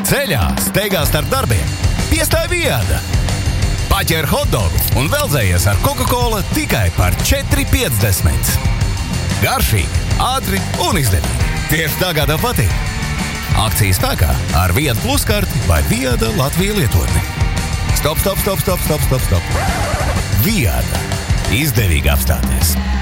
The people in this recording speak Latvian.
Ceļā, steigā starp darbiem. Piestāj Viada. Paķer hotdogu un veldzējies ar Coca-Cola tikai par 4,50. Garšīgi, ātri un izdevīgi. Tieši tā, kā tev patīk. Akcijas spēkā ar Viada Plus karti vai Viada Latvija lietotni. Stop. Viada. Izdevīgi apstāties.